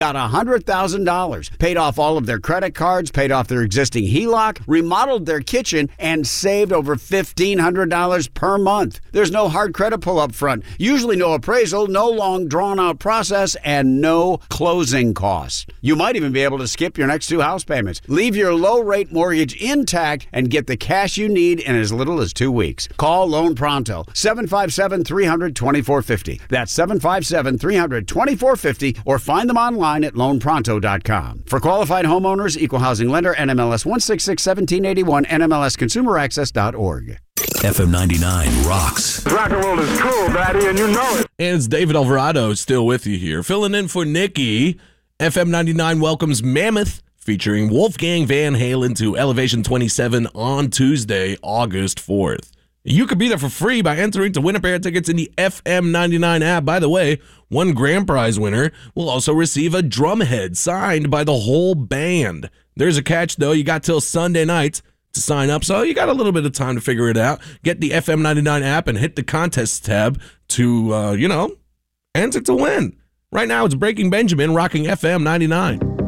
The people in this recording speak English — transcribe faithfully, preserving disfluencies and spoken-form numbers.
got one hundred thousand dollars, paid off all of their credit cards, paid off their existing H E L O C, remodeled their kitchen, and saved over fifteen hundred dollars per month. There's no hard credit pull up front, usually no appraisal, no long drawn-out process, and no closing costs. You might even be able to skip your next two house payments. Leave your low-rate mortgage intact and get the cash you need in as little as two weeks. Call Loan Pronto, seven five seven, three hundred, twenty-four fifty. That's seven five seven, three hundred, twenty-four fifty, or find them online at loan pronto dot com. For qualified homeowners, equal housing lender, N M L S one six six, one seven eight one, N M L S consumer access dot org. F M ninety-nine rocks. Rock and roll is cool, Daddy, and you know it. And it's David Alvarado still with you here, filling in for Nikki. F M ninety-nine welcomes Mammoth, featuring Wolfgang Van Halen, to Elevation twenty-seven on Tuesday, August fourth. You could be there for free by entering to win a pair of tickets in the F M ninety-nine app. By the way, one grand prize winner will also receive a drum head signed by the whole band. There's a catch, though. You got till Sunday night to sign up, so you got a little bit of time to figure it out. Get the F M ninety-nine app and hit the contest tab to, uh, you know, enter to win. Right now, it's Breaking Benjamin rocking F M ninety-nine.